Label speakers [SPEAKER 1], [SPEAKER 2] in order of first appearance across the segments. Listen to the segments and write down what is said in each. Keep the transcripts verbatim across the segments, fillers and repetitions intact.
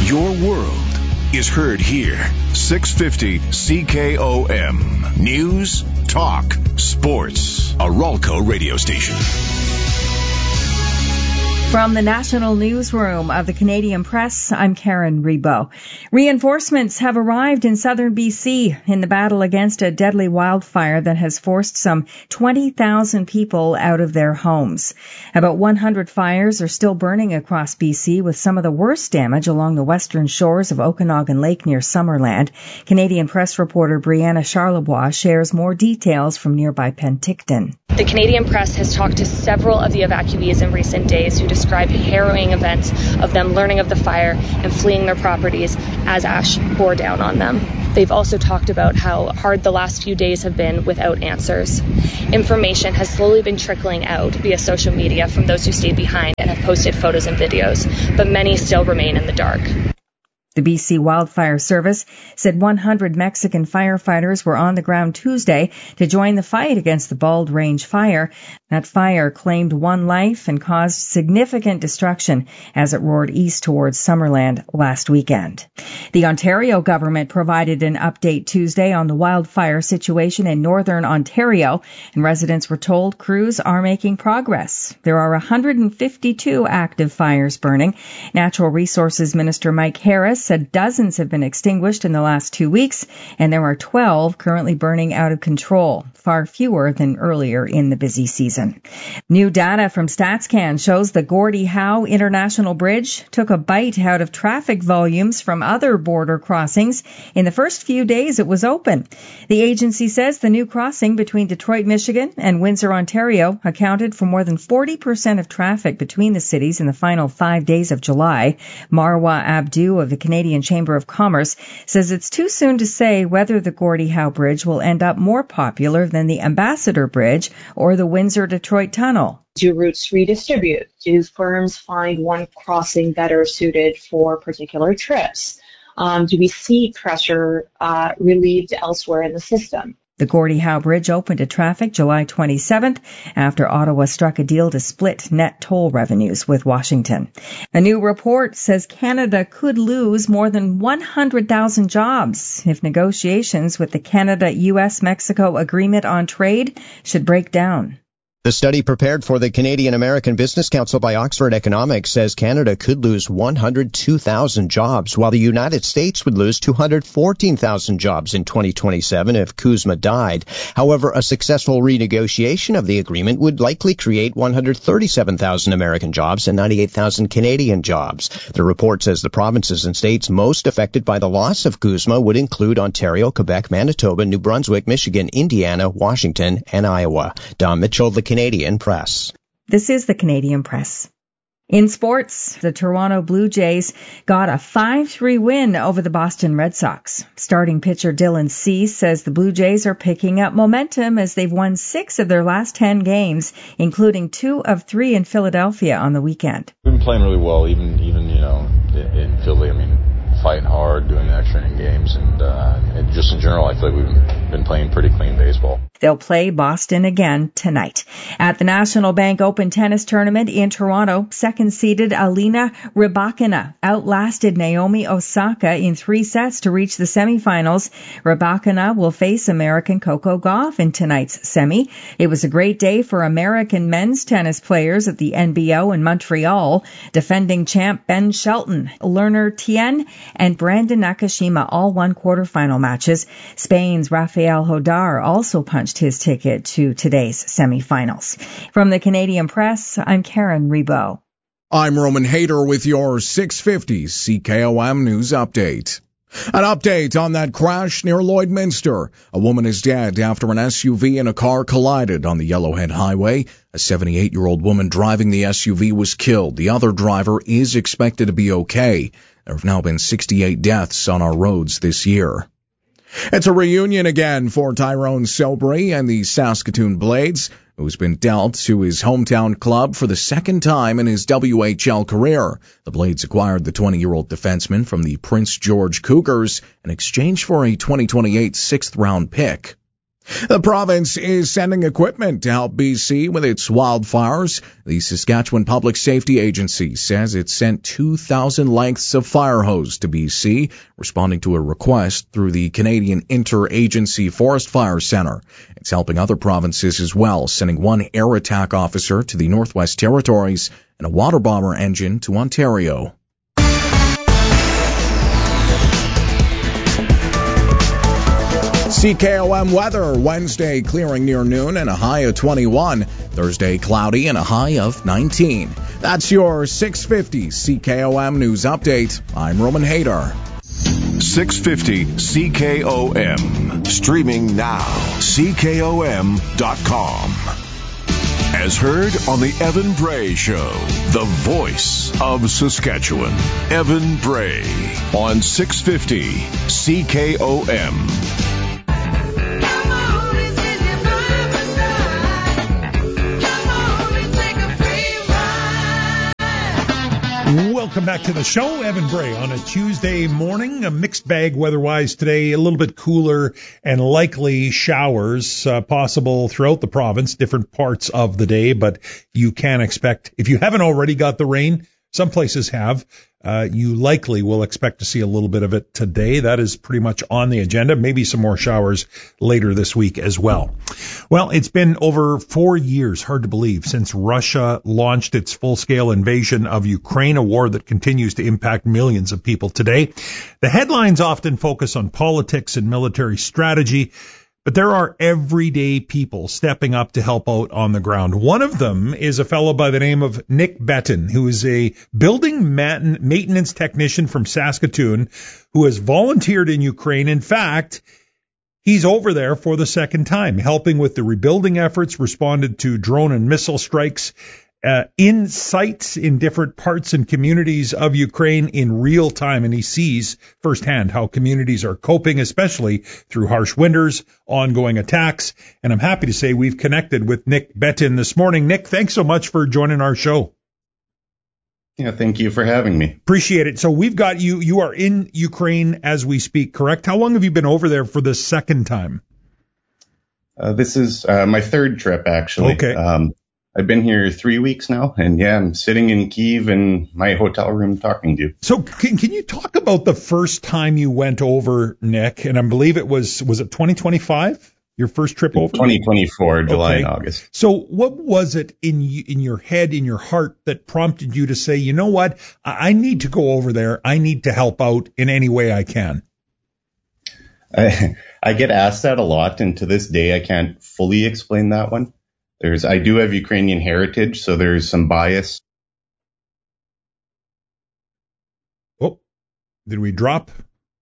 [SPEAKER 1] Your world is heard here. six fifty C K O M. News, talk, sports. A Ralco radio station.
[SPEAKER 2] From the National Newsroom of the Canadian Press, I'm Karen Rebo. Reinforcements have arrived in southern B C in the battle against a deadly wildfire that has forced some twenty thousand people out of their homes. About one hundred fires are still burning across B C, with some of the worst damage along the western shores of Okanagan Lake near Summerland. Canadian Press reporter Brianna Charlebois shares more details from nearby Penticton.
[SPEAKER 3] The Canadian Press has talked to several of the evacuees in recent days who described harrowing events of them learning of the fire and fleeing their properties as ash bore down on them. They've also talked about how hard the last few days have been without answers. Information has slowly been trickling out via social media from those who stayed behind and have posted photos and videos, but many still remain in the dark.
[SPEAKER 2] The B C Wildfire Service said one hundred Mexican firefighters were on the ground Tuesday to join the fight against the Bald Range fire. That fire claimed one life and caused significant destruction as it roared east towards Summerland last weekend. The Ontario government provided an update Tuesday on the wildfire situation in northern Ontario, and residents were told crews are making progress. There are one hundred fifty-two active fires burning. Natural Resources Minister Mike Harris said dozens have been extinguished in the last two weeks, and there are twelve currently burning out of control, far fewer than earlier in the busy season. New data from StatsCan shows the Gordie Howe International Bridge took a bite out of traffic volumes from other border crossings in the first few days it was open. The agency says the new crossing between Detroit, Michigan and Windsor, Ontario accounted for more than forty percent of traffic between the cities in the final five days of July. Marwa Abdu of the Canadian Chamber of Commerce says it's too soon to say whether the Gordie Howe Bridge will end up more popular than the Ambassador Bridge or the Windsor-Detroit Tunnel.
[SPEAKER 4] Do routes redistribute? Do firms find one crossing better suited for particular trips? Um, do we see pressure uh, relieved elsewhere in the system?
[SPEAKER 2] The Gordie Howe Bridge opened to traffic July twenty-seventh after Ottawa struck a deal to split net toll revenues with Washington. A new report says Canada could lose more than one hundred thousand jobs if negotiations with the Canada-U S Mexico Agreement on Trade should break down.
[SPEAKER 5] The study prepared for the Canadian American Business Council by Oxford Economics says Canada could lose one hundred two thousand jobs, while the United States would lose two hundred fourteen thousand jobs in twenty twenty-seven if CUSMA died. However, a successful renegotiation of the agreement would likely create one hundred thirty-seven thousand American jobs and ninety-eight thousand Canadian jobs. The report says the provinces and states most affected by the loss of CUSMA would include Ontario, Quebec, Manitoba, New Brunswick, Michigan, Indiana, Washington, and Iowa. Don Mitchell, the Canadian Press.
[SPEAKER 2] This is the Canadian Press. In sports, the Toronto Blue Jays got a five three win over the Boston Red Sox. Starting pitcher Dylan Cease says the Blue Jays are picking up momentum as they've won six of their last ten games, including two of three in Philadelphia on the weekend.
[SPEAKER 6] We've been playing really well, even, even you know, in, in Philly. I mean, fighting hard, doing extra inning games, and, uh, and just in general, I feel like we've been playing pretty clean baseball.
[SPEAKER 2] They'll play Boston again tonight. At the National Bank Open Tennis Tournament in Toronto, second-seeded Alina Rybakina outlasted Naomi Osaka in three sets to reach the semifinals. Rybakina will face American Coco Gauff in tonight's semi. It was a great day for American men's tennis players at the N B O in Montreal. Defending champ Ben Shelton, Lerner Tien, and Brandon Nakashima all won quarterfinal matches. Spain's Rafael Hodar also punched his ticket to today's semifinals. From the Canadian Press, I'm Karen Rebo.
[SPEAKER 7] I'm Roman Hayter with your six fifty C K O M News Update. An update on that crash near Lloydminster. A woman is dead after an S U V and a car collided on the Yellowhead Highway. A seventy-eight-year-old woman driving the S U V was killed. The other driver is expected to be okay. There have now been sixty-eight deaths on our roads this year. It's a reunion again for Tyrone Sobry and the Saskatoon Blades, who's been dealt to his hometown club for the second time in his W H L career. The Blades acquired the twenty-year-old defenseman from the Prince George Cougars in exchange for a twenty twenty-eight sixth-round pick. The province is sending equipment to help B C with its wildfires. The Saskatchewan Public Safety Agency says it sent two thousand lengths of fire hose to B C, responding to a request through the Canadian Interagency Forest Fire Centre. It's helping other provinces as well, sending one air attack officer to the Northwest Territories and a water bomber engine to Ontario. C K O M weather, Wednesday clearing near noon and a high of twenty-one. Thursday cloudy and a high of nineteen. That's your six fifty C K O M News Update. I'm Roman Hader.
[SPEAKER 1] six fifty C K O M. Streaming now. C K O M dot com. As heard on the Evan Bray Show, the voice of Saskatchewan. Evan Bray on six fifty C K O M.
[SPEAKER 8] Welcome back to the show. Evan Bray on a Tuesday morning, a mixed bag weather-wise today, a little bit cooler and likely showers uh, possible throughout the province, different parts of the day, but you can expect, if you haven't already got the rain, some places have, uh, you likely will expect to see a little bit of it today. That is pretty much on the agenda. Maybe some more showers later this week as well. Well, it's been over four years, hard to believe, since Russia launched its full-scale invasion of Ukraine, a war that continues to impact millions of people today. The headlines often focus on politics and military strategy, but there are everyday people stepping up to help out on the ground. One of them is a fellow by the name of Nick Betton, who is a building maintenance technician from Saskatoon who has volunteered in Ukraine. In fact, he's over there for the second time, helping with the rebuilding efforts, responded to drone and missile strikes, uh, in sites in different parts and communities of Ukraine in real time. And he sees firsthand how communities are coping, especially through harsh winters, ongoing attacks. And I'm happy to say we've connected with Nick Betton this morning. Nick, thanks so much for joining our show.
[SPEAKER 9] Yeah, thank you for having me.
[SPEAKER 8] Appreciate it. So we've got you, you are in Ukraine as we speak, correct? How long have you been over there for the second time?
[SPEAKER 9] Uh, this is uh, my third trip, actually.
[SPEAKER 8] Okay.
[SPEAKER 9] Um, I've been here three weeks now, and yeah, I'm sitting in Kyiv in my hotel room talking to you.
[SPEAKER 8] So can, can you talk about the first time you went over, Nick? And I believe it was, was it twenty twenty-five? Your first trip over?
[SPEAKER 9] twenty twenty-four, July
[SPEAKER 8] okay.
[SPEAKER 9] and August.
[SPEAKER 8] So what was it in in your head, in your heart, that prompted you to say, you know what, I need to go over there. I need to help out in any way I can.
[SPEAKER 9] I, I get asked that a lot, and to this day, I can't fully explain that one. There's, I do have Ukrainian heritage, so there's some bias.
[SPEAKER 8] Oh, did we drop?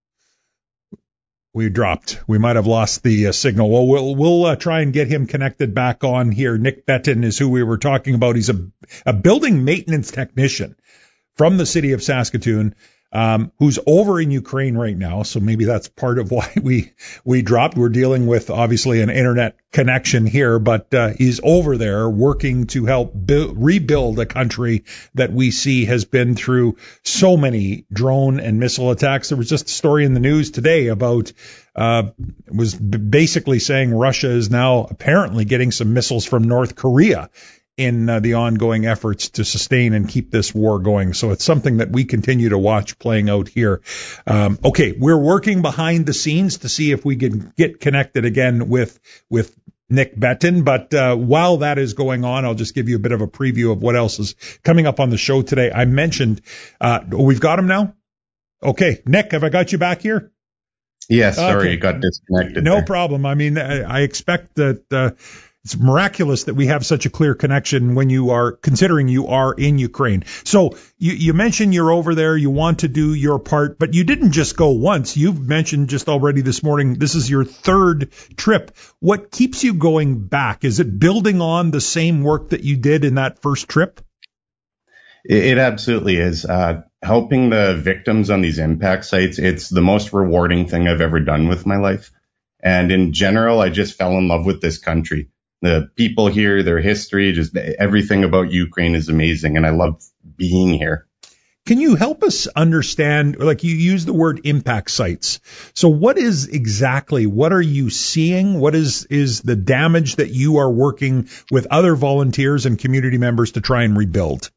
[SPEAKER 8] We dropped. We might have lost the uh, signal. Well, we'll we'll uh, try and get him connected back on here. Nick Betton is who we were talking about. He's a a building maintenance technician from the city of Saskatoon, um, who's over in Ukraine right now. So maybe that's part of why we we dropped. We're dealing with obviously an internet connection here, but uh, he's over there working to help build, rebuild a country that we see has been through so many drone and missile attacks. There was just a story in the news today about uh, was b- basically saying Russia is now apparently getting some missiles from North Korea in uh, the ongoing efforts to sustain and keep this war going. So it's something that we continue to watch playing out here. Um, okay, we're working behind the scenes to see if we can get connected again with with Nick Betton. But uh, while that is going on, I'll just give you a bit of a preview of what else is coming up on the show today. I mentioned, uh, we've got him now? Okay, Nick, have I got you back here?
[SPEAKER 9] Yes, sorry,
[SPEAKER 8] okay.
[SPEAKER 9] I got disconnected.
[SPEAKER 8] No
[SPEAKER 9] there.
[SPEAKER 8] problem. I mean, I, I expect that uh, it's miraculous that we have such a clear connection when you are considering you are in Ukraine. So you, you mentioned you're over there, you want to do your part, but you didn't just go once. You've mentioned just already this morning, this is your third trip. What keeps you going back? Is it building on the same work that you did in that first trip?
[SPEAKER 9] It, it absolutely is. Uh, helping the victims on these impact sites, it's the most rewarding thing I've ever done with my life. And in general, I just fell in love with this country. The people here, their history, just everything about Ukraine is amazing, and I love being here.
[SPEAKER 8] Can you help us understand, like you use the word impact sites. So what is exactly, what are you seeing? What is, is the damage that you are working with other volunteers and community members to try and rebuild?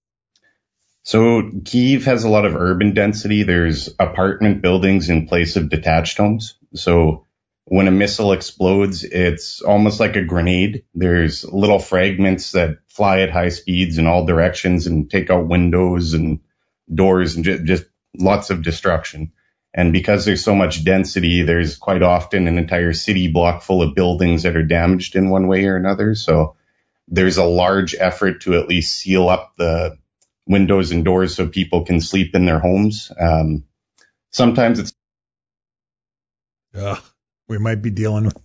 [SPEAKER 9] So Kyiv has a lot of urban density. There's apartment buildings in place of detached homes. So when a missile explodes, it's almost like a grenade. There's little fragments that fly at high speeds in all directions and take out windows and doors and ju- just lots of destruction. And because there's so much density, there's quite often an entire city block full of buildings that are damaged in one way or another. So there's a large effort to at least seal up the windows and doors so people can sleep in their homes. Um, sometimes it's...
[SPEAKER 8] Ugh. We might be dealing with.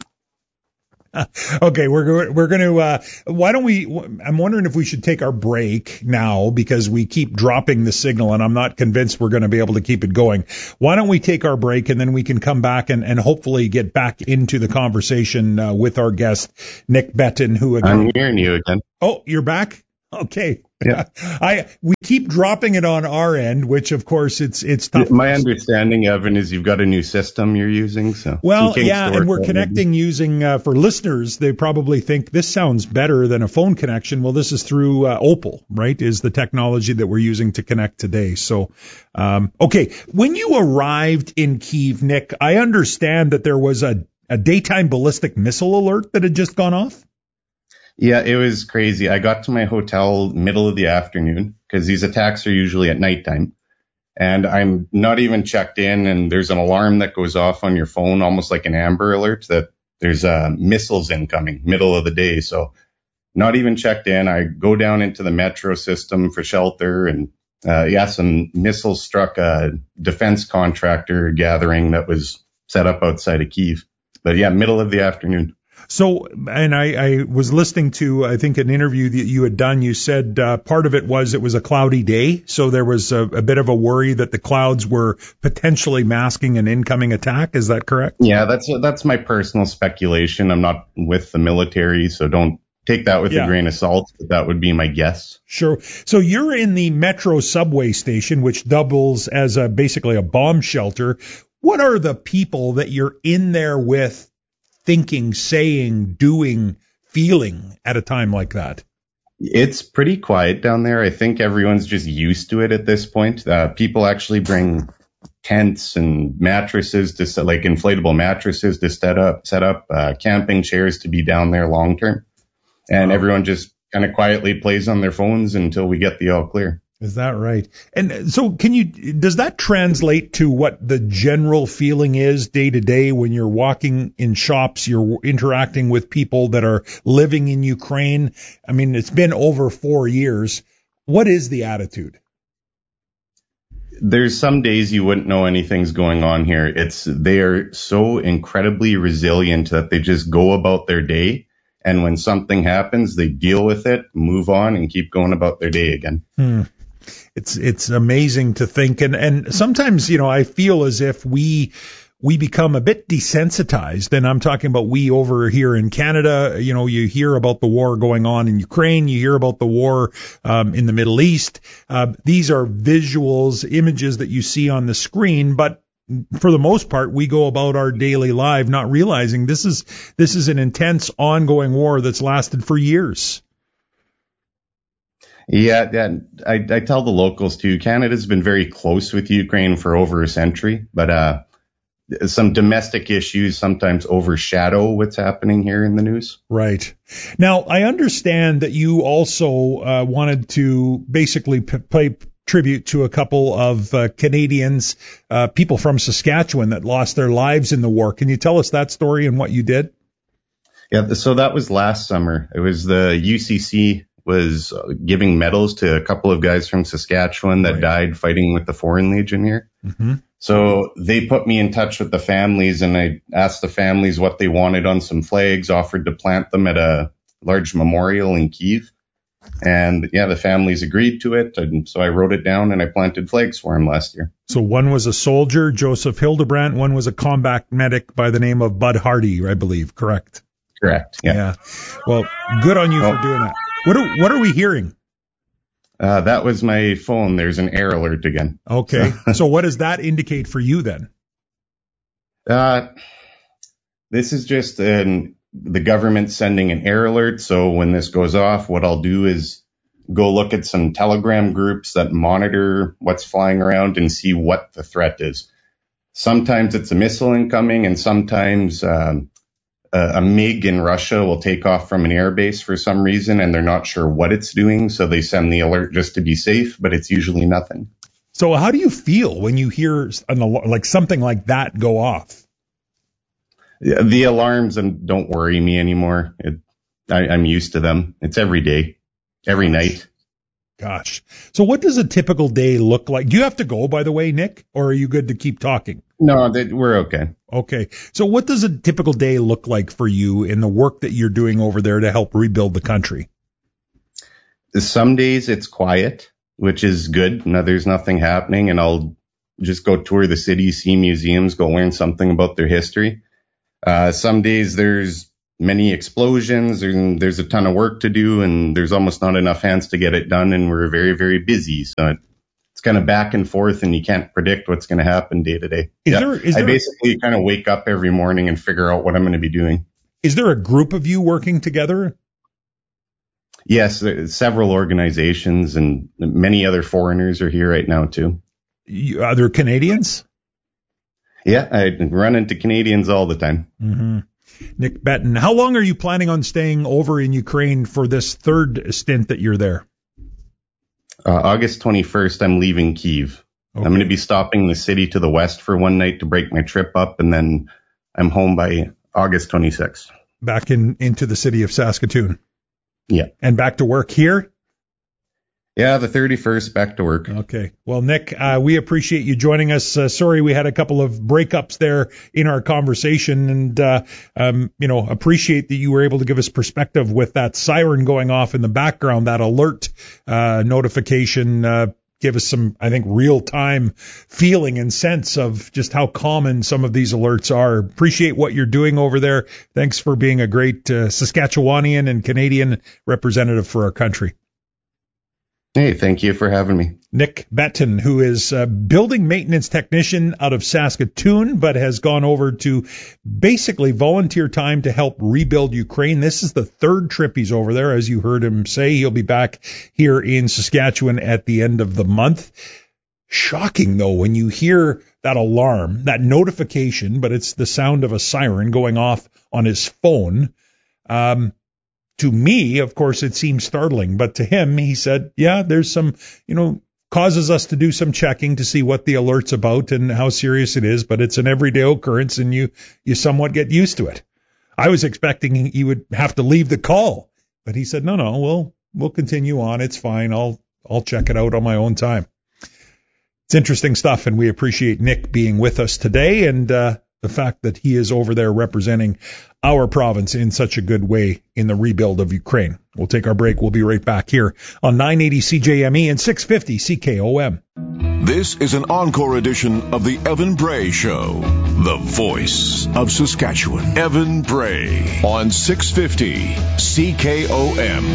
[SPEAKER 8] Okay, we're we're going to. Uh, why don't we? I'm wondering if we should take our break now because we keep dropping the signal, and I'm not convinced we're going to be able to keep it going. Why don't we take our break and then we can come back and, and hopefully get back into the conversation uh, with our guest Nick Betton, who again.
[SPEAKER 9] I'm hearing you again.
[SPEAKER 8] Oh, you're back. Okay.
[SPEAKER 9] Yeah.
[SPEAKER 8] I we keep dropping it on our end, which of course it's it's tough.
[SPEAKER 9] My understanding, Evan, is you've got a new system you're using. So
[SPEAKER 8] well, yeah, and we're connecting using uh, for listeners. They probably think this sounds better than a phone connection. Well, this is through uh, Opal, right? Is the technology that we're using to connect today. So, um, okay, when you arrived in Kyiv, Nick, I understand that there was a a daytime ballistic missile alert that had just gone off.
[SPEAKER 9] Yeah, it was crazy. I got to my hotel middle of the afternoon because these attacks are usually at nighttime. And I'm not even checked in, and there's an alarm that goes off on your phone, almost like an Amber Alert, that there's uh, missiles incoming middle of the day. So not even checked in. I go down into the metro system for shelter, and uh, yeah, some missiles struck a defense contractor gathering that was set up outside of Kyiv. But yeah, middle of the afternoon.
[SPEAKER 8] So, and I, I was listening to, I think, an interview that you had done. You said uh, part of it was it was a cloudy day, so there was a, a bit of a worry that the clouds were potentially masking an incoming attack. Is that correct?
[SPEAKER 9] Yeah, that's that's my personal speculation. I'm not with the military, so don't take that with yeah. a grain of salt, but that would be my guess.
[SPEAKER 8] Sure. So you're in the Metro subway station, which doubles as a, basically a bomb shelter. What are the people that you're in there with thinking, saying, doing, feeling at a time like that?
[SPEAKER 9] It's pretty quiet down there. I think everyone's just used to it at this point. Uh, people actually bring tents and mattresses to set, like inflatable mattresses to set up, set up uh, camping chairs to be down there long term. And wow. everyone just kind of quietly plays on their phones until we get the all clear.
[SPEAKER 8] Is that right? And so can you, does that translate to what the general feeling is day to day when you're walking in shops, you're interacting with people that are living in Ukraine? I mean, it's been over four years. What is the attitude?
[SPEAKER 9] There's some days you wouldn't know anything's going on here. It's, they are so incredibly resilient that they just go about their day. And when something happens, they deal with it, move on, and keep going about their day again.
[SPEAKER 8] Hmm. It's it's amazing to think, and and sometimes, you know, I feel as if we we become a bit desensitized, and I'm talking about we over here in Canada. You know, you hear about the war going on in Ukraine, you hear about the war um, in the Middle East. Uh, these are visuals, images that you see on the screen, but for the most part, we go about our daily life not realizing this is this is an intense, ongoing war that's lasted for years.
[SPEAKER 9] Yeah, yeah I, I tell the locals too, Canada's been very close with Ukraine for over a century, but uh, some domestic issues sometimes overshadow what's happening here in the news.
[SPEAKER 8] Right. Now, I understand that you also uh, wanted to basically p- pay tribute to a couple of uh, Canadians, uh, people from Saskatchewan that lost their lives in the war. Can you tell us that story and what you did?
[SPEAKER 9] Yeah, so that was last summer. It was the U C C was giving medals to a couple of guys from Saskatchewan that right. died fighting with the Foreign Legion here. Mm-hmm. So they put me in touch with the families, and I asked the families what they wanted on some flags, offered to plant them at a large memorial in Kyiv. And yeah, the families agreed to it. And so I wrote it down and I planted flags for them last year.
[SPEAKER 8] So one was a soldier, Joseph Hildebrandt. One was a combat medic by the name of Bud Hardy, I believe. Correct?
[SPEAKER 9] Correct. Yeah.
[SPEAKER 8] yeah. Well, good on you oh. for doing that. What are, what are we hearing?
[SPEAKER 9] Uh, that was my phone. There's an air alert again.
[SPEAKER 8] Okay. So, so what does that indicate for you then?
[SPEAKER 9] Uh, this is just an, the government sending an air alert. So when this goes off, what I'll do is go look at some Telegram groups that monitor what's flying around and see what the threat is. Sometimes it's a missile incoming, and sometimes um, a, a MiG in Russia will take off from an airbase for some reason, and they're not sure what it's doing, so they send the alert just to be safe, but it's usually nothing.
[SPEAKER 8] So how do you feel when you hear an al- like something like that go off?
[SPEAKER 9] The, the alarms don't worry me anymore. It, I, I'm used to them. It's every day, every night.
[SPEAKER 8] Gosh. So what does a typical day look like? Do you have to go, by the way, Nick, or are you good to keep talking?
[SPEAKER 9] No, that, we're okay.
[SPEAKER 8] Okay. So what does a typical day look like for you in the work that you're doing over there to help rebuild the country?
[SPEAKER 9] Some days it's quiet, which is good. No, there's nothing happening, and I'll just go tour the city, see museums, go learn something about their history. Uh, some days there's many explosions, and there's a ton of work to do, and there's almost not enough hands to get it done, and we're very, very busy. So it's kind of back and forth, and you can't predict what's going to happen day to day.
[SPEAKER 8] Is
[SPEAKER 9] yeah.
[SPEAKER 8] there, is
[SPEAKER 9] I
[SPEAKER 8] there,
[SPEAKER 9] basically kind of wake up every morning and figure out what I'm going to be doing.
[SPEAKER 8] Is there a group of you working together?
[SPEAKER 9] Yes, there's several organizations, and many other foreigners are here right now, too.
[SPEAKER 8] You, other Canadians?
[SPEAKER 9] Yeah, I run into Canadians all the time.
[SPEAKER 8] Mm-hmm. Nick Betton, how long are you planning on staying over in Ukraine for this third stint that you're there?
[SPEAKER 9] Uh, August twenty-first, I'm leaving Kyiv. Okay. I'm going to be stopping in the city to the west for one night to break my trip up, and then I'm home by August twenty-sixth.
[SPEAKER 8] Back in into the city of Saskatoon?
[SPEAKER 9] Yeah.
[SPEAKER 8] And back to work here?
[SPEAKER 9] Yeah, the thirty-first, back to work.
[SPEAKER 8] Okay. Well, Nick, uh, we appreciate you joining us. Uh, sorry we had a couple of breakups there in our conversation, and, uh, um, you know, appreciate that you were able to give us perspective with that siren going off in the background, that alert uh, notification. Uh, give us some, I think, real-time feeling and sense of just how common some of these alerts are. Appreciate what you're doing over there. Thanks for being a great uh, Saskatchewanian and Canadian representative for our country.
[SPEAKER 9] Hey, thank you for having me.
[SPEAKER 8] Nick Betton, who is a building maintenance technician out of Saskatoon, but has gone over to basically volunteer time to help rebuild Ukraine. This is the third trip he's over there. As you heard him say, he'll be back here in Saskatchewan at the end of the month. Shocking, though, when you hear that alarm, that notification, but it's the sound of a siren going off on his phone. Um, To me, of course, it seems startling, but to him, he said, yeah, there's some, you know, causes us to do some checking to see what the alert's about and how serious it is, but it's an everyday occurrence and you, you somewhat get used to it. I was expecting he would have to leave the call, but he said, no, no, we'll, we'll continue on. It's fine. I'll, I'll check it out on my own time. It's interesting stuff, and we appreciate Nick being with us today, and, uh, the fact that he is over there representing our province in such a good way in the rebuild of Ukraine. We'll take our break. We'll be right back here on nine eighty C J M E and six fifty C K O M.
[SPEAKER 1] This is an encore edition of the Evan Bray Show, the voice of Saskatchewan. Evan Bray on six fifty C K O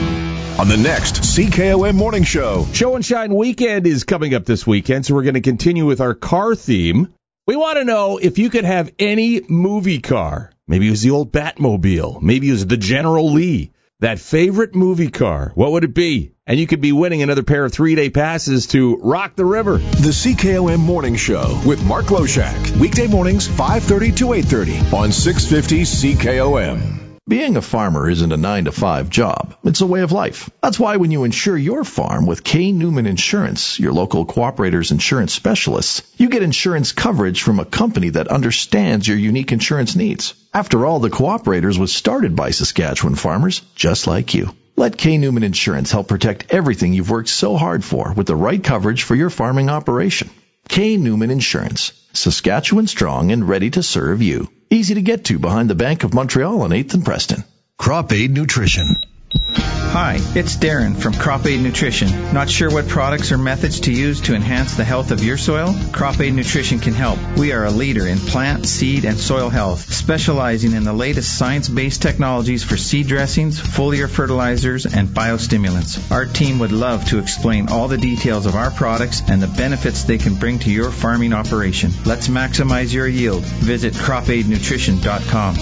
[SPEAKER 1] M. On the next C K O M Morning Show.
[SPEAKER 10] Show and Shine Weekend is coming up this weekend, so we're going to continue with our car theme. We want to know if you could have any movie car. Maybe it was the old Batmobile. Maybe it was the General Lee. That favorite movie car. What would it be? And you could be winning another pair of three-day passes to Rock the River.
[SPEAKER 1] The C K O M Morning Show with Mark Loshak. Weekday mornings, five thirty to eight thirty on six fifty C K O M.
[SPEAKER 11] Being a farmer isn't a nine to five job. It's a way of life. That's why when you insure your farm with K. Newman Insurance, your local Cooperator's insurance specialists, you get insurance coverage from a company that understands your unique insurance needs. After all, the Cooperators was started by Saskatchewan farmers just like you. Let K. Newman Insurance help protect everything you've worked so hard for with the right coverage for your farming operation. K. Newman Insurance, Saskatchewan strong and ready to serve you. Easy to get to behind the Bank of Montreal on eighth and Preston.
[SPEAKER 12] Crop Aid Nutrition. Hi, it's Darren from Crop Aid Nutrition. Not sure what products or methods to use to enhance the health of your soil? Crop Aid Nutrition can help. We are a leader in plant, seed, and soil health, specializing in the latest science-based technologies for seed dressings, foliar fertilizers, and biostimulants. Our team would love to explain all the details of our products and the benefits they can bring to your farming operation. Let's maximize your yield. Visit crop aid nutrition dot com.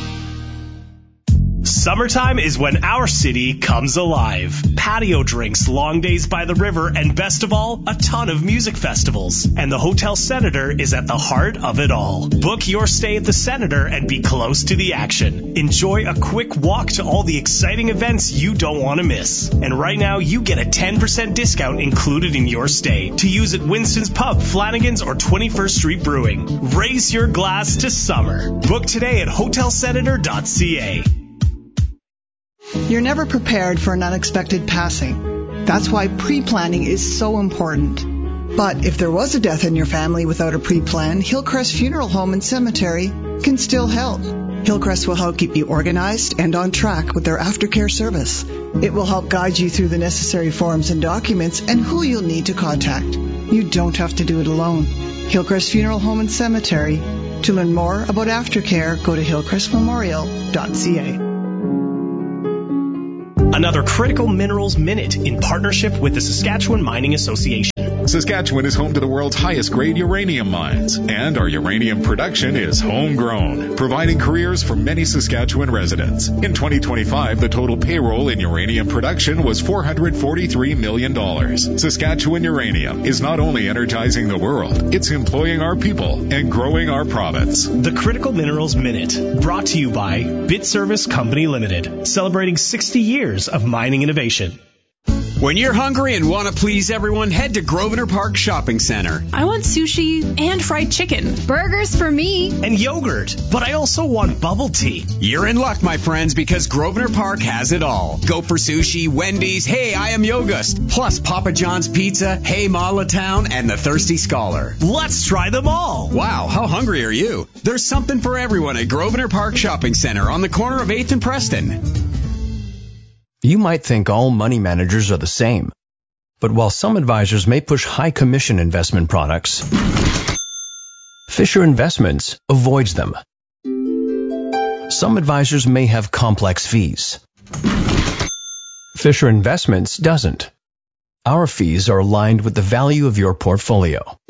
[SPEAKER 13] Summertime is when our city comes alive. Patio drinks, long days by the river, and best of all, a ton of music festivals. And the Hotel Senator is at the heart of it all. Book your stay at the Senator and be close to the action. Enjoy a quick walk to all the exciting events you don't want to miss. And right now, you get a ten percent discount included in your stay to use at Winston's Pub, Flanagan's, or twenty-first Street Brewing. Raise your glass to summer. Book today at hotel senator dot c a.
[SPEAKER 14] You're never prepared for an unexpected passing. That's why pre-planning is so important. But if there was a death in your family without a pre-plan, Hillcrest Funeral Home and Cemetery can still help. Hillcrest will help keep you organized and on track with their aftercare service. It will help guide you through the necessary forms and documents and who you'll need to contact. You don't have to do it alone. Hillcrest Funeral Home and Cemetery. To learn more about aftercare, go to hillcrest memorial dot c a.
[SPEAKER 13] Another Critical Minerals Minute in partnership with the Saskatchewan Mining Association.
[SPEAKER 15] Saskatchewan is home to the world's highest grade uranium mines, and our uranium production is homegrown, providing careers for many Saskatchewan residents. In twenty twenty-five, the total payroll in uranium production was four hundred forty-three million dollars. Saskatchewan Uranium is not only energizing the world, it's employing our people and growing our province.
[SPEAKER 13] The Critical Minerals Minute, brought to you by BitService Company Limited, celebrating sixty years of mining innovation.
[SPEAKER 16] When you're hungry and want to please everyone, head to Grosvenor Park Shopping Center.
[SPEAKER 17] I want sushi and fried chicken. Burgers for me.
[SPEAKER 13] And yogurt. But I also want bubble tea.
[SPEAKER 16] You're in luck, my friends, because Grosvenor Park has it all. Go for sushi, Wendy's, Hey, I Am Yogust, plus Papa John's Pizza, Hey Town, and the Thirsty Scholar.
[SPEAKER 13] Let's try them all.
[SPEAKER 16] Wow, how hungry are you? There's something for everyone at Grosvenor Park Shopping Center on the corner of eighth and Preston.
[SPEAKER 18] You might think all money managers are the same, but while some advisors may push high commission investment products, Fisher Investments avoids them. Some advisors may have complex fees. Fisher Investments doesn't. Our fees are aligned with the value of your portfolio.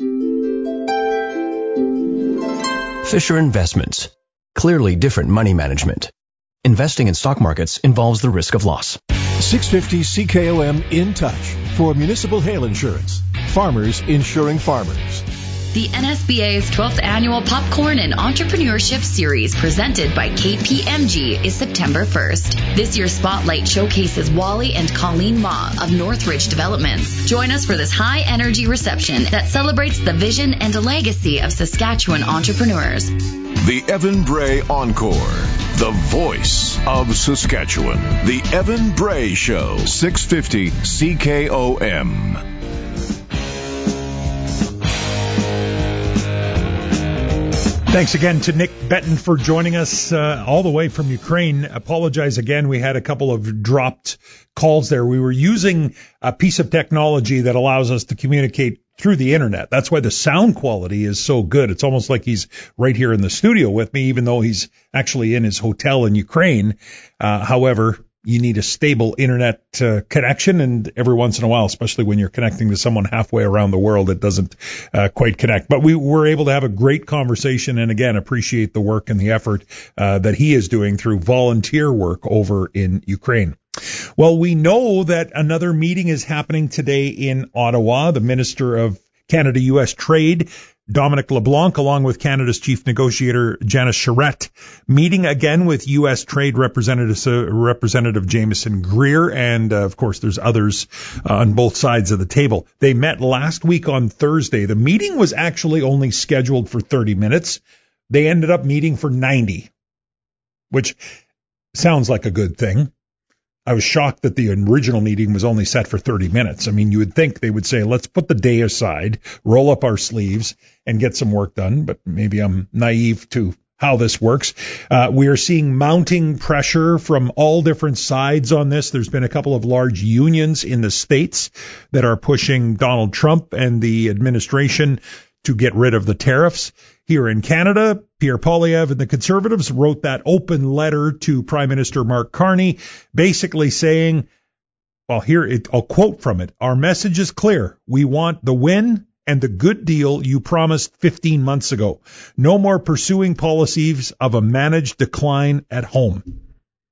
[SPEAKER 18] Fisher Investments. Clearly different money management. Investing in stock markets involves the risk of loss.
[SPEAKER 19] six fifty C K O M in touch for municipal hail insurance. Farmers insuring farmers.
[SPEAKER 20] The N S B A's twelfth Annual Popcorn and Entrepreneurship Series, presented by K P M G, is September first. This year's spotlight showcases Wally and Colleen Ma of Northridge Developments. Join us for this high-energy reception that celebrates the vision and legacy of Saskatchewan entrepreneurs.
[SPEAKER 1] The Evan Bray Encore, the voice of Saskatchewan. The Evan Bray Show, six fifty C K O M.
[SPEAKER 8] Thanks again to Nick Benton for joining us uh, all the way from Ukraine. Apologize again. We had a couple of dropped calls there. We were using a piece of technology that allows us to communicate through the internet. That's why the sound quality is so good. It's almost like he's right here in the studio with me, even though he's actually in his hotel in Ukraine. Uh, however, you need a stable internet uh, connection, and every once in a while, especially when you're connecting to someone halfway around the world, it doesn't uh, quite connect. But we were able to have a great conversation, and again, appreciate the work and the effort uh, that he is doing through volunteer work over in Ukraine. Well, we know that another meeting is happening today in Ottawa. The Minister of Canada-U S Trade, Dominic LeBlanc, along with Canada's chief negotiator, Janice Charette, meeting again with U S Trade Representative, uh, Representative Jameson Greer, and uh, of course there's others uh, on both sides of the table. They met last week on Thursday. The meeting was actually only scheduled for thirty minutes. They ended up meeting for ninety, which sounds like a good thing. I was shocked that the original meeting was only set for thirty minutes. I mean, you would think they would say, let's put the day aside, roll up our sleeves, and get some work done. But maybe I'm naive to how this works. Uh, we are seeing mounting pressure from all different sides on this. There's been a couple of large unions in the states that are pushing Donald Trump and the administration to get rid of the tariffs. Here in Canada, Pierre Poilievre and the Conservatives wrote that open letter to Prime Minister Mark Carney, basically saying, well, here, it, I'll quote from it. Our message is clear. We want the win and the good deal you promised fifteen months ago. No more pursuing policies of a managed decline at home,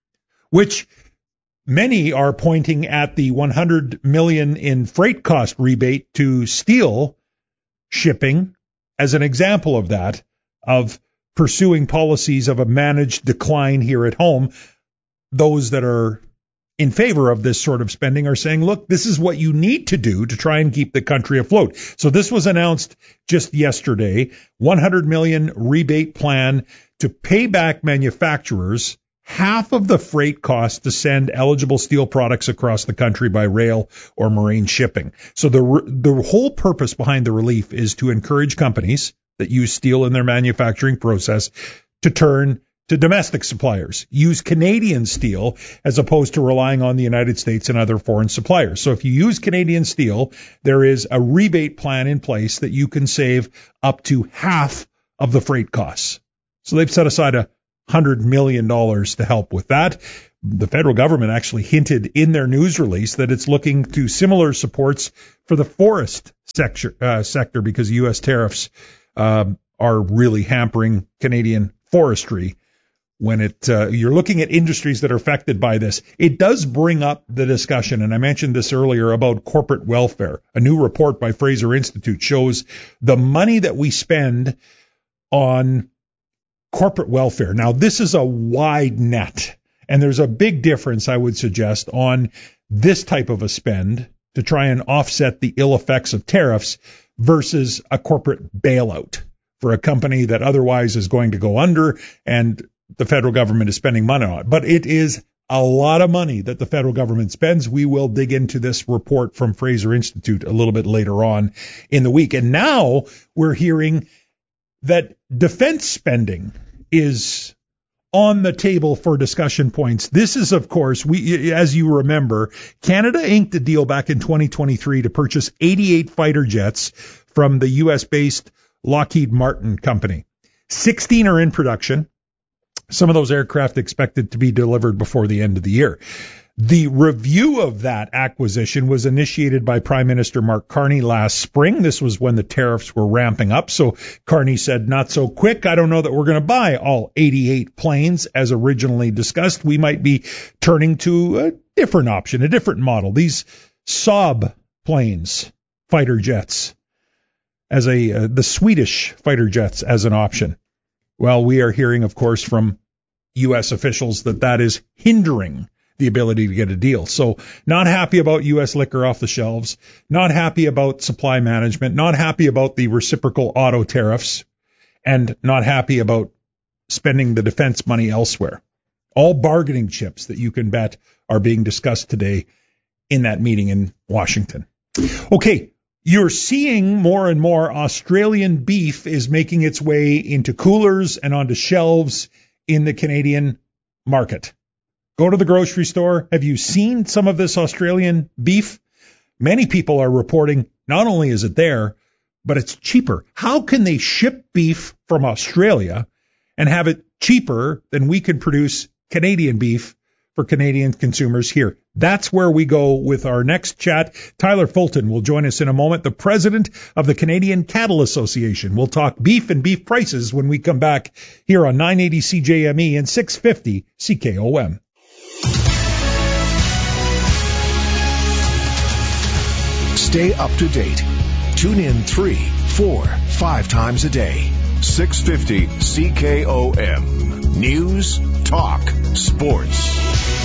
[SPEAKER 8] which many are pointing at the one hundred million dollars in freight cost rebate to steel shipping as an example of that, of pursuing policies of a managed decline here at home. Those that are in favor of this sort of spending are saying, look, this is what you need to do to try and keep the country afloat. So this was announced just yesterday, one hundred million dollars rebate plan to pay back manufacturers half of the freight cost to send eligible steel products across the country by rail or marine shipping. So the the whole purpose behind the relief is to encourage companies that use steel in their manufacturing process to turn to domestic suppliers, use Canadian steel as opposed to relying on the United States and other foreign suppliers. So if you use Canadian steel, there is a rebate plan in place that you can save up to half of the freight costs. So they've set aside a one hundred million dollars to help with that. The federal government actually hinted in their news release that it's looking to similar supports for the forest sector, uh, sector because U S tariffs uh, are really hampering Canadian forestry. When it uh, you're looking at industries that are affected by this, it does bring up the discussion, and I mentioned this earlier, about corporate welfare. A new report by Fraser Institute shows the money that we spend on corporate welfare. Now, this is a wide net, and there's a big difference, I would suggest, on this type of a spend to try and offset the ill effects of tariffs versus a corporate bailout for a company that otherwise is going to go under and the federal government is spending money on it. But it is a lot of money that the federal government spends. We will dig into this report from Fraser Institute a little bit later on in the week. And now we're hearing that defense spending is on the table for discussion points. This is, of course, we, as you remember, Canada inked a deal back in twenty twenty-three to purchase eighty-eight fighter jets from the U S-based Lockheed Martin company. sixteen are in production. Some of those aircraft expected to be delivered before the end of the year. The review of that acquisition was initiated by Prime Minister Mark Carney last spring. This was when the tariffs were ramping up. So Carney said, not so quick. I don't know that we're going to buy all eighty-eight planes as originally discussed. We might be turning to a different option, a different model. These Saab planes, fighter jets, as a uh, the Swedish fighter jets as an option. Well, we are hearing, of course, from U S officials that that is hindering the ability to get a deal. So not happy about U S liquor off the shelves, not happy about supply management, not happy about the reciprocal auto tariffs, and not happy about spending the defense money elsewhere. All bargaining chips that you can bet are being discussed today in that meeting in Washington. Okay. You're seeing more and more Australian beef is making its way into coolers and onto shelves in the Canadian market. Go to the grocery store. Have you seen some of this Australian beef? Many people are reporting not only is it there, but it's cheaper. How can they ship beef from Australia and have it cheaper than we can produce Canadian beef for Canadian consumers here? That's where we go with our next chat. Tyler Fulton will join us in a moment, the president of the Canadian Cattle Association. We'll talk beef and beef prices when we come back here on nine eighty C J M E and six fifty C K O M.
[SPEAKER 19] Stay up to date. Tune in three, four, five times a day.
[SPEAKER 1] six fifty C K O M. News, talk, sports.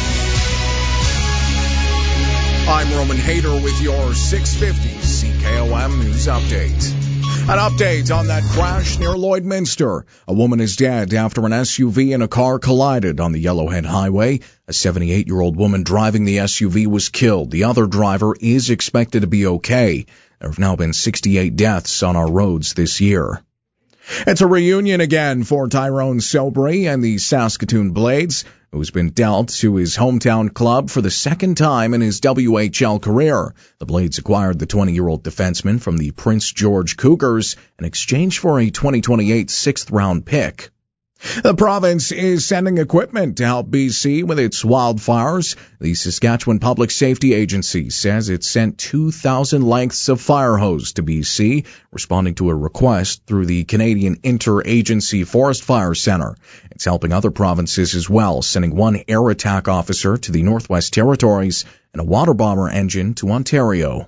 [SPEAKER 7] I'm Roman Hader with your six fifty C K O M News Update. An update on that crash near Lloydminster. A woman is dead after an S U V and a car collided on the Yellowhead Highway. A seventy-eight-year-old woman driving the S U V was killed. The other driver is expected to be okay. There have now been sixty-eight deaths on our roads this year. It's a reunion again for Tyrone Sobry and the Saskatoon Blades, who's been dealt to his hometown club for the second time in his W H L career. The Blades acquired the twenty-year-old defenseman from the Prince George Cougars in exchange for a twenty twenty-eight sixth-round pick. The province is sending equipment to help B C with its wildfires. The Saskatchewan Public Safety Agency says it sent two thousand lengths of fire hose to B C, responding to a request through the Canadian Interagency Forest Fire Centre. It's helping other provinces as well, sending one air attack officer to the Northwest Territories and a water bomber engine to Ontario.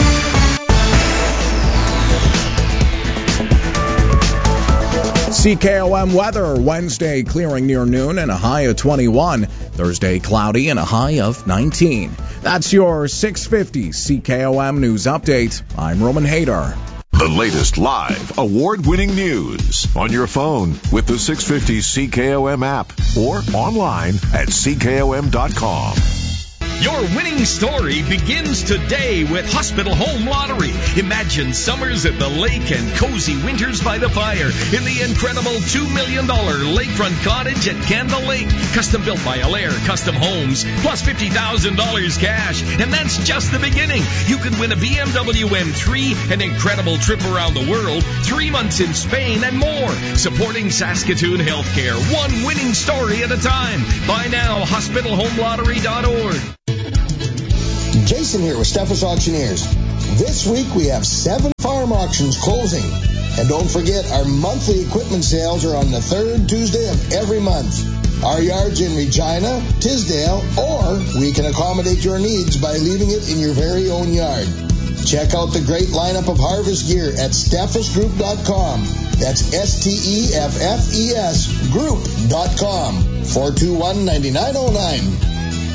[SPEAKER 7] C K O M weather, Wednesday clearing near noon and a high of twenty-one. Thursday cloudy and a high of nineteen. That's your six fifty C K O M News Update. I'm Roman Hader.
[SPEAKER 1] The latest live, award-winning news on your phone with the six fifty C K O M app or online at C K O M dot com.
[SPEAKER 21] Your winning story begins today with Hospital Home Lottery. Imagine summers at the lake and cozy winters by the fire in the incredible two million dollars lakefront cottage at Candle Lake. Custom built by Alaire Custom Homes, plus fifty thousand dollars cash. And that's just the beginning. You could win a B M W M three, an incredible trip around the world, three months in Spain, and more. Supporting Saskatoon Healthcare, one winning story at a time. Buy now, hospital home lottery dot org.
[SPEAKER 22] Jason here with Steffes Auctioneers. This week we have seven farm auctions closing. And don't forget, our monthly equipment sales are on the third Tuesday of every month. Our yard's in Regina, Tisdale, or we can accommodate your needs by leaving it in your very own yard. Check out the great lineup of harvest gear at steffes group dot com. That's S T E F F E S group dot com. four two one, nine nine zero nine.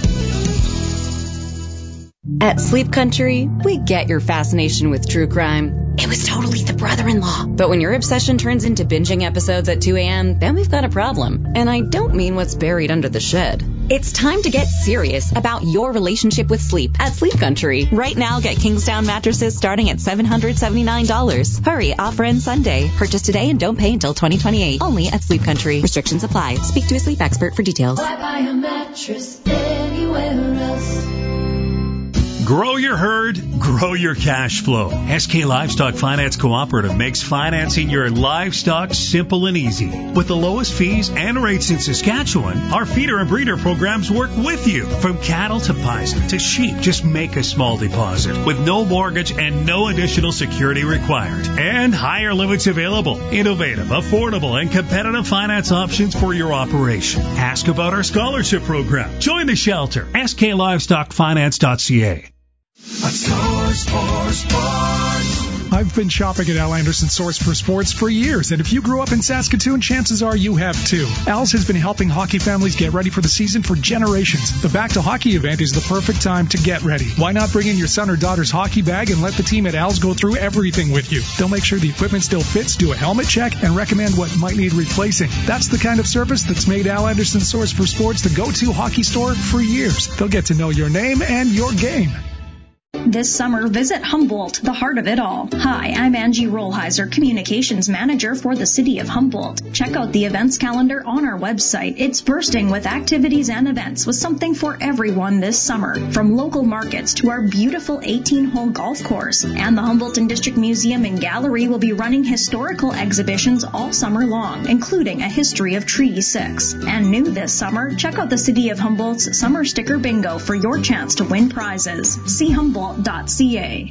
[SPEAKER 23] At Sleep Country, we get your fascination with true crime. It was totally the brother-in-law. But when your obsession turns into binging episodes at two a.m., then we've got a problem. And I don't mean what's buried under the shed. It's time to get serious about your relationship with sleep at Sleep Country. Right now, get Kingsdown mattresses starting at seven hundred seventy-nine dollars. Hurry, offer ends Sunday. Purchase today and don't pay until twenty twenty-eight. Only at Sleep Country. Restrictions apply. Speak to a sleep expert for details.
[SPEAKER 24] Why buy a mattress anywhere else?
[SPEAKER 25] Grow your herd, grow your cash flow. S K Livestock Finance Cooperative makes financing your livestock simple and easy. With the lowest fees and rates in Saskatchewan, our feeder and breeder programs work with you. From cattle to bison to sheep, just make a small deposit with no mortgage and no additional security required. And higher limits available. Innovative, affordable, and competitive finance options for your operation. Ask about our scholarship program. Join the shelter. S K livestock finance dot C A.
[SPEAKER 26] Source for Sports. I've been shopping at Al Anderson Source for Sports for years, and if you grew up in Saskatoon, chances are you have too. Al's has been helping hockey families get ready for the season for generations. The Back to Hockey event is the perfect time to get ready. Why not bring in your son or daughter's hockey bag and let the team at Al's go through everything with you? They'll make sure the equipment still fits, do a helmet check, and recommend what might need replacing. That's the kind of service that's made Al Anderson Source for Sports the go-to hockey store for years. They'll get to know your name and your game.
[SPEAKER 27] This summer, visit Humboldt, the heart of it all. Hi, I'm Angie Rollheiser, Communications Manager for the City of Humboldt. Check out the events calendar on our website. It's bursting with activities and events with something for everyone this summer. From local markets to our beautiful eighteen-hole golf course. And the Humboldton District Museum and Gallery will be running historical exhibitions all summer long, including a history of Treaty six. And new this summer, check out the City of Humboldt's Summer Sticker Bingo for your chance to win prizes. See Humboldt dot C A.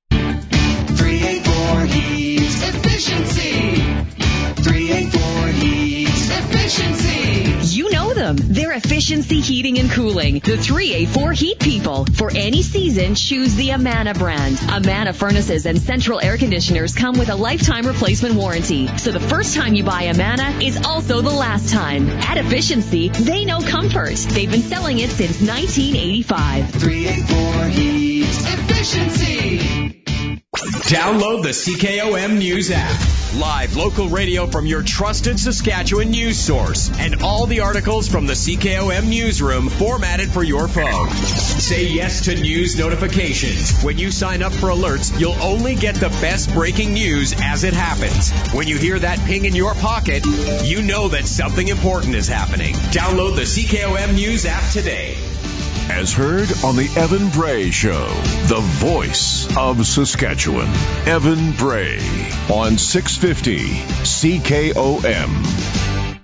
[SPEAKER 26] three eighty-four Heats Efficiency. three eighty-four Heats Efficiency.
[SPEAKER 23] You know them. They're Efficiency Heating and Cooling. The three eighty-four Heat People. For any season, choose the Amana brand. Amana furnaces and central air conditioners come with a lifetime replacement warranty. So the first time you buy Amana is also the last time. At Efficiency, they know comfort. They've been selling it since nineteen eighty-five.
[SPEAKER 26] three eighty-four Heats Efficiency.
[SPEAKER 16] Download the C K O M News app. Live local radio from your trusted Saskatchewan news source. And all the articles from the C K O M newsroom formatted for your phone. Say yes to news notifications. When you sign up for alerts, you'll only get the best breaking news as it happens. When you hear that ping in your pocket, you know that something important is happening. Download the C K O M News app today.
[SPEAKER 1] As heard on the Evan Bray Show, the voice of Saskatchewan. Evan Bray on six fifty C K O M.